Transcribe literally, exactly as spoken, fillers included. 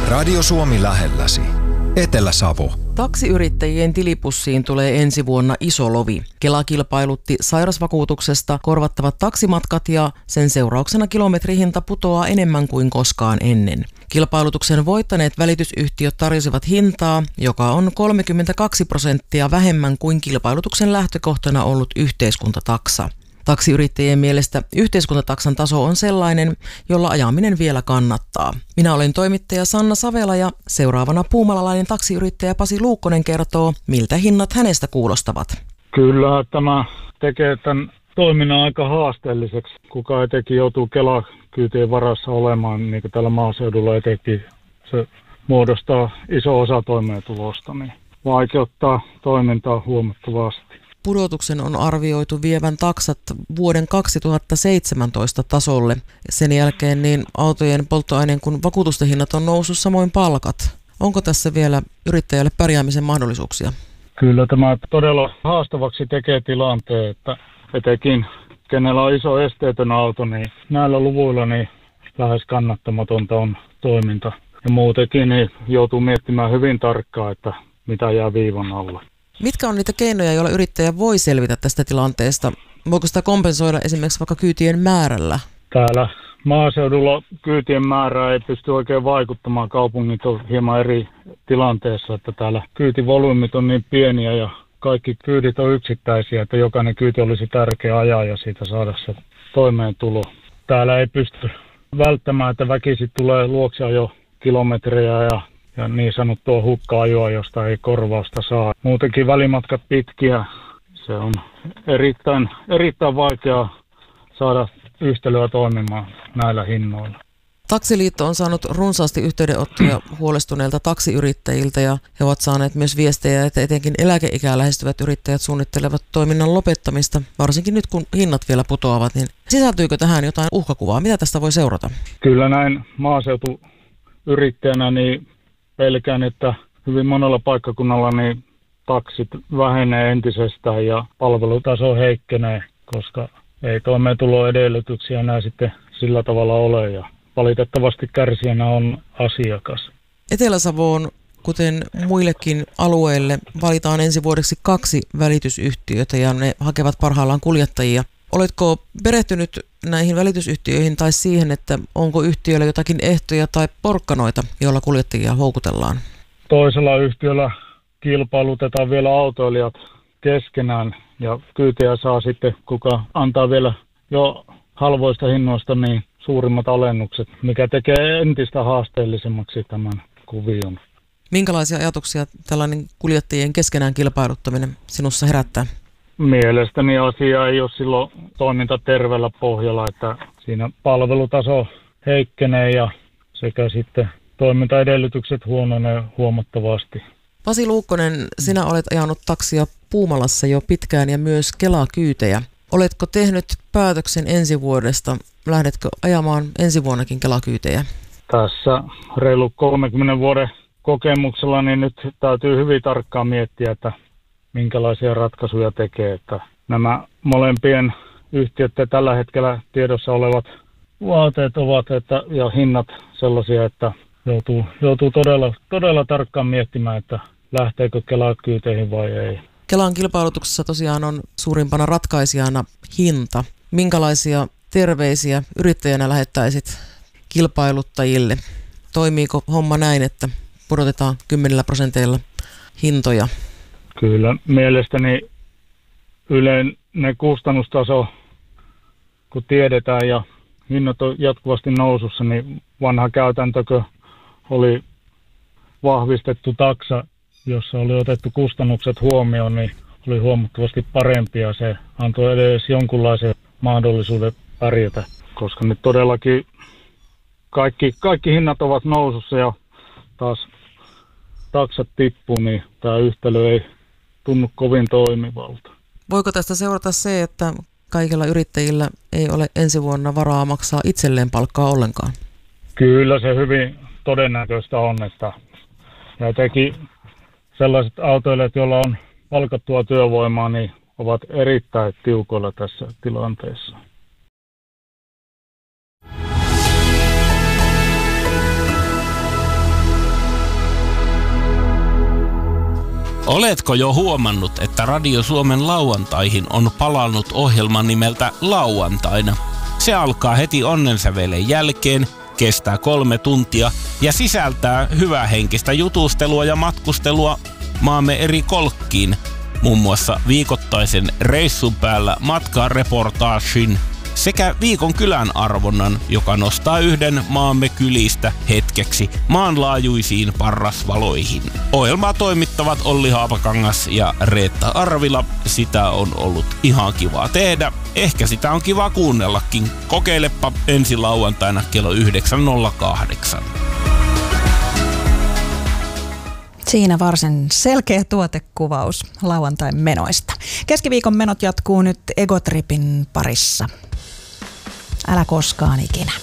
Radio Suomi lähelläsi. Etelä-Savo. Taksiyrittäjien tilipussiin tulee ensi vuonna iso lovi. Kela kilpailutti sairasvakuutuksesta korvattavat taksimatkat ja sen seurauksena kilometrihinta putoaa enemmän kuin koskaan ennen. Kilpailutuksen voittaneet välitysyhtiöt tarjosivat hintaa, joka on kolmekymmentäkaksi prosenttia vähemmän kuin kilpailutuksen lähtökohtana ollut yhteiskuntataksa. Taksiyrittäjien mielestä yhteiskuntataksan taso on sellainen, jolla ajaminen vielä kannattaa. Minä olen toimittaja Sanna Savela ja seuraavana puumalalainen taksiyrittäjä Pasi Luukkonen kertoo, miltä hinnat hänestä kuulostavat. Kyllä tämä tekee tämän toiminnan aika haasteelliseksi. Kuka etenkin joutuu Kela-kyytien varassa olemaan, niin kuin täällä maaseudulla etenkin, se muodostaa iso osa toimeentulosta, niin vaikeuttaa toimintaa huomattavasti. Pudotuksen on arvioitu vievän taksat vuoden kaksituhattaseitsemäntoista tasolle. Sen jälkeen niin autojen polttoaineen kuin vakuutusten hinnat on noussut, samoin palkat. Onko tässä vielä yrittäjälle pärjäämisen mahdollisuuksia? Kyllä tämä todella haastavaksi tekee tilanteen, että etenkin kenellä on iso esteetön auto, niin näillä luvuilla niin lähes kannattamatonta on toiminta. Ja muutenkin niin joutuu miettimään hyvin tarkkaan, että mitä jää viivan alle. Mitkä on niitä keinoja, joilla yrittäjä voi selvitä tästä tilanteesta? Voiko sitä kompensoida esimerkiksi vaikka kyytien määrällä? Täällä maaseudulla kyytien määrää ei pysty oikein vaikuttamaan. Kaupungit on hieman eri tilanteessa, että täällä kyytivolyymit on niin pieniä ja kaikki kyydit on yksittäisiä, että jokainen kyyti olisi tärkeä ajaa ja siitä saada se toimeentulo. Täällä ei pysty välttämään, että väkisin tulee luokse jo kilometrejä ja Ja niin sanottua hukka-ajoa, josta ei korvausta saa. Muutenkin välimatkat pitkiä. Se on erittäin, erittäin vaikeaa saada yhtälöä toimimaan näillä hinnoilla. Taksiliitto on saanut runsaasti yhteydenottoja huolestuneilta taksiyrittäjiltä ja he ovat saaneet myös viestejä, että etenkin eläkeikää lähestyvät yrittäjät suunnittelevat toiminnan lopettamista, varsinkin nyt kun hinnat vielä putoavat. Niin sisältyykö tähän jotain uhkakuvaa? Mitä tästä voi seurata? Kyllä näin maaseutuyrittäjänä niin pelkään, että hyvin monella paikkakunnalla niin taksit vähenee entisestään ja palvelutaso heikkenee, koska ei toimeentuloedellytyksiä enää sitten sillä tavalla ole ja valitettavasti kärsijänä on asiakas. Etelä-Savoon, kuten muillekin alueille, valitaan ensi vuodeksi kaksi välitysyhtiötä ja ne hakevat parhaillaan kuljettajia. Oletko perehtynyt näihin välitysyhtiöihin tai siihen, että onko yhtiöllä jotakin ehtoja tai porkkanoita, joilla kuljettajia houkutellaan? Toisella yhtiöllä kilpailutetaan vielä autoilijat keskenään ja kyytiä saa sitten, kuka antaa vielä jo halvoista hinnoista niin suurimmat alennukset, mikä tekee entistä haasteellisemmaksi tämän kuvion. Minkälaisia ajatuksia tällainen kuljettajien keskenään kilpailuttaminen sinussa herättää? Mielestäni asia ei ole silloin toiminta terveellä pohjalla, että siinä palvelutaso heikkenee ja sekä sitten toimintaedellytykset huononee huomattavasti. Pasi Luukkonen, sinä olet ajanut taksia Puumalassa jo pitkään ja myös Kela-kyytejä. Oletko tehnyt päätöksen ensi vuodesta? Lähdetkö ajamaan ensi vuonnakin Kela-kyytejä? Tässä reilu kolmenkymmenen vuoden kokemuksella niin nyt täytyy hyvin tarkkaan miettiä, että minkälaisia ratkaisuja tekee, että nämä molempien yhtiöiden tällä hetkellä tiedossa olevat vaateet ovat että, ja hinnat sellaisia, että joutuu, joutuu todella, todella tarkkaan miettimään, että lähteekö Kela-kyyteihin vai ei. Kelan kilpailutuksessa tosiaan on suurimpana ratkaisijana hinta. Minkälaisia terveisiä yrittäjänä lähettäisit kilpailuttajille? Toimiiko homma näin, että pudotetaan kymmenellä prosentilla hintoja? Kyllä, mielestäni yleinen kustannustaso, kun tiedetään ja hinnat on jatkuvasti nousussa, niin vanha käytäntökö oli vahvistettu taksa, jossa oli otettu kustannukset huomioon, niin oli huomattavasti parempi ja se antoi edes jonkunlaisen mahdollisuuden pärjätä, koska nyt todellakin kaikki, kaikki hinnat ovat nousussa ja taas taksat tippuu, niin tämä yhtälö ei tunnu kovin toimivalta. Voiko tästä seurata se, että kaikilla yrittäjillä ei ole ensi vuonna varaa maksaa itselleen palkkaa ollenkaan? Kyllä se hyvin todennäköistä on, että ja etenkin sellaiset autoilijat, joilla on palkattua työvoimaa, niin ovat erittäin tiukoilla tässä tilanteessa. Oletko jo huomannut, että Radio Suomen lauantaihin on palannut ohjelma nimeltä Lauantaina? Se alkaa heti onnensävelen jälkeen, kestää kolme tuntia ja sisältää hyvähenkistä jutustelua ja matkustelua maamme eri kolkkiin. Muun muassa viikoittaisen reissun päällä matkareportaagin sekä viikon kylän arvonnan, joka nostaa yhden maamme kylistä hetkeksi maanlaajuisiin parrasvaloihin. Ohjelmaa toimittavat Olli Haapakangas ja Reetta Arvila. Sitä on ollut ihan kiva tehdä. Ehkä sitä on kiva kuunnellakin. Kokeilepa ensi lauantaina kello yhdeksän nolla kahdeksan. Siinä varsin selkeä tuotekuvaus lauantain menoista. Keskiviikon menot jatkuu nyt Egotripin parissa. Älä koskaan ikinä.